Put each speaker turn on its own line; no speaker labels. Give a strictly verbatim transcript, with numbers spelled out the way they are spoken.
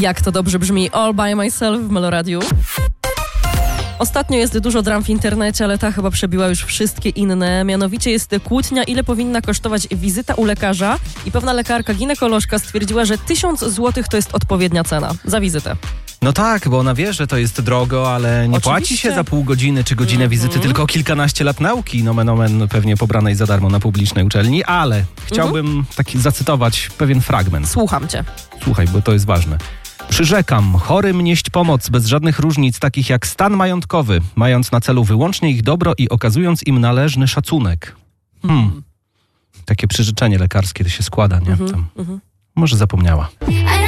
Jak to dobrze brzmi, All by Myself w Meloradiu. Ostatnio jest dużo dram w internecie, ale ta chyba przebiła już wszystkie inne. Mianowicie jest kłótnia, ile powinna kosztować wizyta u lekarza i pewna lekarka ginekolożka stwierdziła, że tysiąc złotych to jest odpowiednia cena za wizytę.
No tak, bo ona wie, że to jest drogo, ale nie
Oczywiście.
płaci się za pół godziny czy godzinę mm-hmm. wizyty, tylko kilkanaście lat nauki, nomen omen, pewnie pobranej za darmo na publicznej uczelni, ale chciałbym mm-hmm. taki zacytować pewien fragment.
Słucham cię.
Słuchaj, bo to jest ważne. Przyrzekam, chorym nieść pomoc bez żadnych różnic, takich jak stan majątkowy, mając na celu wyłącznie ich dobro i okazując im należny szacunek. Hmm. Mm. Takie przyrzeczenie lekarskie to się składa, nie?
Mm-hmm.
Tam.
Mm-hmm.
Może zapomniała.